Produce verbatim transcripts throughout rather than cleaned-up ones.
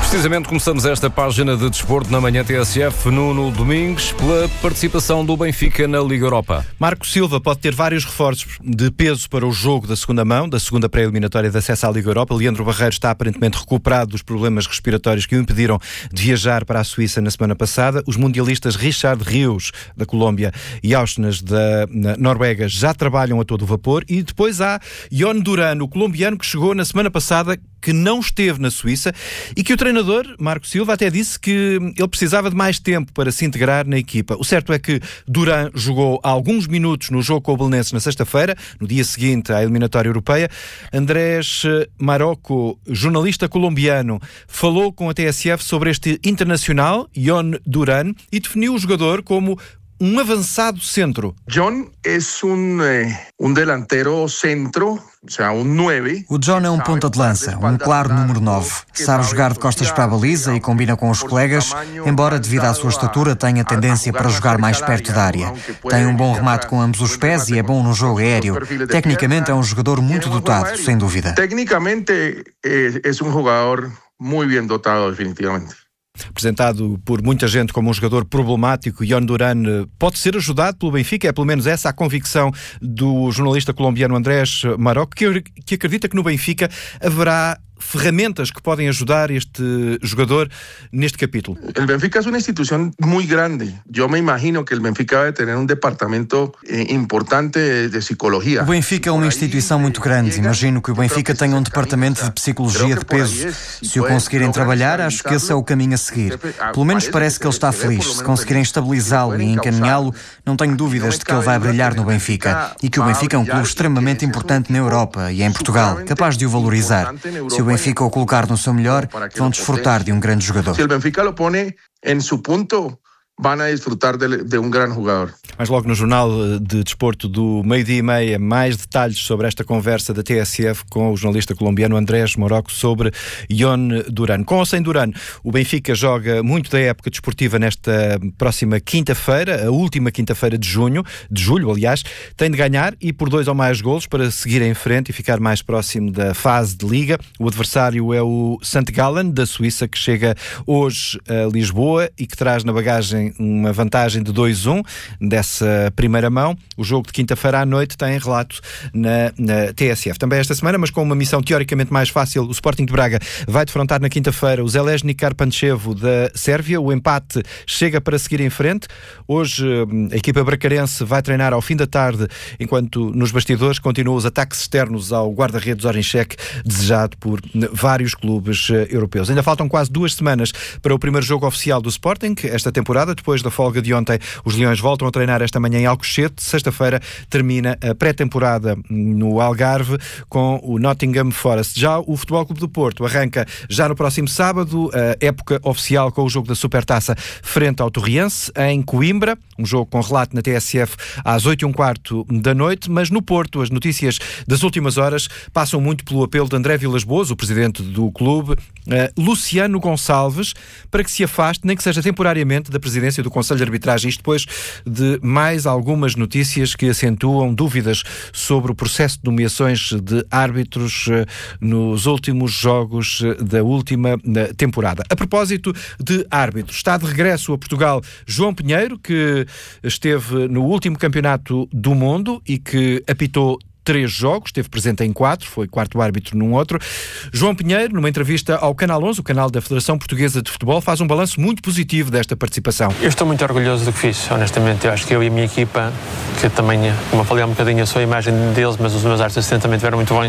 Precisamente começamos esta página de desporto na manhã T S F, Nuno Domingues, pela participação do Benfica na Liga Europa. Marco Silva pode ter vários reforços de peso para o jogo da segunda mão, da segunda pré-eliminatória de acesso à Liga Europa. Leandro Barreiro está aparentemente recuperado dos problemas respiratórios que o impediram de viajar para a Suíça na semana passada. Os mundialistas Richard Rios, da Colômbia, e Auschnes, da Noruega, já trabalham a todo vapor. E depois há Jon Duran, o colombiano que chegou na semana passada, que não esteve na Suíça e que o treinador, Marco Silva, até disse que ele precisava de mais tempo para se integrar na equipa. O certo é que Duran jogou alguns minutos no jogo com o Belenenses na sexta-feira, no dia seguinte à eliminatória europeia. Andrés Marocco, jornalista colombiano, falou com a T S F sobre este internacional, Jon Duran, e definiu o jogador como um avançado centro. Jon é um, eh, um delantero centro, ou seja, um nove. O Jon é um ponta de lança, um claro número nove. Sabe jogar de costas para a baliza e combina com os colegas, embora devido à sua estatura tenha tendência para jogar mais perto da área. Tem um bom remate com ambos os pés e é bom no jogo aéreo. Tecnicamente é um jogador muito dotado, sem dúvida. Tecnicamente é, é um jogador muito bem dotado, definitivamente. Apresentado por muita gente como um jogador problemático, Jon Duran pode ser ajudado pelo Benfica, é pelo menos essa a convicção do jornalista colombiano Andrés Marocco, que, que acredita que no Benfica haverá ferramentas que podem ajudar este jogador neste capítulo. O Benfica é uma instituição muito grande. Eu me imagino que o Benfica vai ter um departamento importante de psicologia. O Benfica é uma instituição muito grande. Imagino que o Benfica tenha um departamento de psicologia de peso. Se o conseguirem trabalhar, acho que esse é o caminho a seguir. Pelo menos parece que ele está feliz. Se conseguirem estabilizá-lo e encaminhá-lo, não tenho dúvidas de que ele vai brilhar no Benfica. E que o Benfica é um clube extremamente importante na Europa e em Portugal, capaz de o valorizar. Se o Benfica o colocar no seu melhor, vão desfrutar de um grande jogador. Se o Benfica o põe em seu ponto, vão a desfrutar de, de um grande jogador. Mas logo no Jornal de Desporto do meio-dia e meia, mais detalhes sobre esta conversa da T S F com o jornalista colombiano Andrés Marocco sobre Jon Duran. Com ou sem Duran, o Benfica joga muito da época desportiva nesta próxima quinta-feira, a última quinta-feira de junho, de julho, aliás, tem de ganhar e por dois ou mais golos para seguir em frente e ficar mais próximo da fase de Liga. O adversário é o Sant Gallen, da Suíça, que chega hoje a Lisboa e que traz na bagagem uma vantagem de dois a um dessa primeira mão. O jogo de quinta-feira à noite tem relato na, na T S F. Também esta semana, mas com uma missão teoricamente mais fácil, o Sporting de Braga vai defrontar na quinta-feira o Željeznik Karpančevo da Sérvia. O empate chega para seguir em frente. Hoje a equipa bracarense vai treinar ao fim da tarde, enquanto nos bastidores continuam os ataques externos ao guarda-redes Orinchek, desejado por vários clubes europeus. Ainda faltam quase duas semanas para o primeiro jogo oficial do Sporting esta temporada. Depois da folga de ontem, os Leões voltam a treinar esta manhã em Alcochete. Sexta-feira termina a pré-temporada no Algarve com o Nottingham Forest. Já o Futebol Clube do Porto arranca já no próximo sábado a época oficial com o jogo da Supertaça frente ao Torriense em Coimbra, um jogo com relato na T S F às oito e um quarto da noite, mas no Porto as notícias das últimas horas passam muito pelo apelo de André Vilas-Boas, o presidente do clube, Luciano Gonçalves, para que se afaste, nem que seja temporariamente, da presidência do Conselho de Arbitragem, isto depois de mais algumas notícias que acentuam dúvidas sobre o processo de nomeações de árbitros nos últimos jogos da última temporada. A propósito de árbitros, está de regresso a Portugal João Pinheiro, que esteve no último campeonato do mundo e que apitou três jogos, esteve presente em quatro, foi quarto árbitro num outro. João Pinheiro, numa entrevista ao Canal onze, o canal da Federação Portuguesa de Futebol, faz um balanço muito positivo desta participação. Eu estou muito orgulhoso do que fiz, honestamente. Eu acho que eu e a minha equipa, que também, como eu falei há um bocadinho, eu sou a imagem deles, mas os meus árbitros assistentes também tiveram muito bem.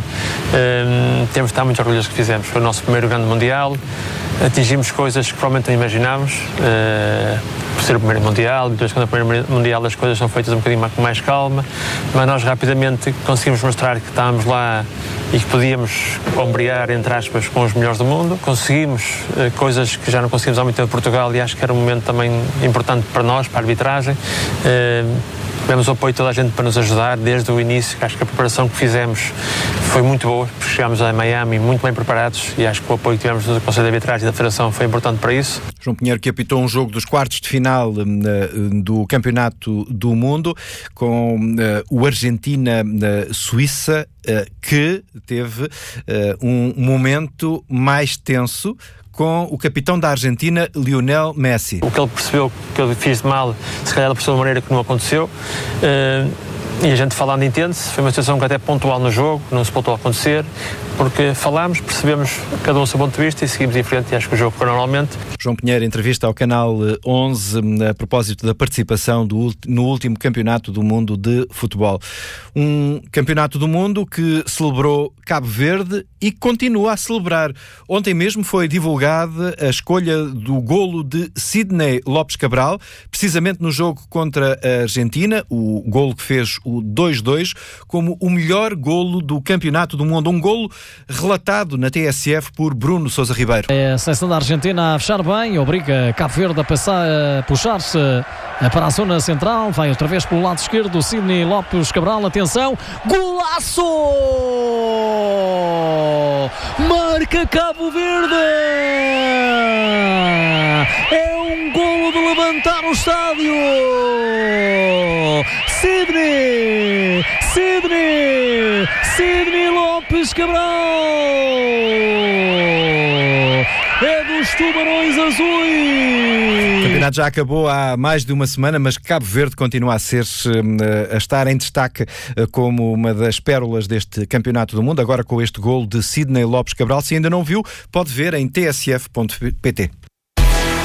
Um, temos de estar muito orgulhosos do que fizemos. Foi o nosso primeiro grande mundial, atingimos coisas que provavelmente não imaginámos, uh, por ser o primeiro mundial, depois quando é o primeiro mundial as coisas são feitas um bocadinho com mais calma, mas nós rapidamente conseguimos mostrar que estávamos lá e que podíamos ombrear, entre aspas, com os melhores do mundo. Conseguimos uh, coisas que já não conseguimos há muito tempo em Portugal e acho que era um momento também importante para nós, para a arbitragem. Uh, Tivemos o apoio de toda a gente para nos ajudar desde o início. Acho que a preparação que fizemos foi muito boa, porque chegámos a Miami muito bem preparados e acho que o apoio que tivemos do Conselho de Arbitragem e da Federação foi importante para isso. João Pinheiro, que apitou um jogo dos quartos de final uh, do Campeonato do Mundo com uh, o Argentina-Suíça, uh, que teve uh, um momento mais tenso com o capitão da Argentina, Lionel Messi. O que ele percebeu que eu fiz de mal, se calhar ele percebeu de uma maneira que não aconteceu. Uh, e a gente falando entende-se, foi uma situação que até pontual no jogo, não se voltou a acontecer, porque falámos, percebemos cada um o seu ponto de vista e seguimos em frente e acho que o jogo foi normalmente. João Pinheiro, entrevista ao Canal onze a propósito da participação do, no último Campeonato do Mundo de Futebol. Um Campeonato do Mundo que celebrou Cabo Verde e continua a celebrar. Ontem mesmo foi divulgada a escolha do golo de Sidney Lopes Cabral, precisamente no jogo contra a Argentina, o golo que fez o dois a dois, como o melhor golo do Campeonato do Mundo. Um golo relatado na T S F por Bruno Sousa Ribeiro. É a seleção da Argentina a fechar bem, obriga Cabo Verde a, passar, a puxar-se para a zona central, vai outra vez pelo lado esquerdo, Sidney Lopes Cabral, atenção, golaço! Marca Cabo Verde! É um golo de levantar o estádio! Sidney! Sidney! Sidney Lopes Cabral! É dos Tubarões Azuis! O campeonato já acabou há mais de uma semana, mas Cabo Verde continua a ser, a estar em destaque como uma das pérolas deste Campeonato do Mundo, agora com este golo de Sidney Lopes Cabral. Se ainda não viu, pode ver em t s f ponto p t.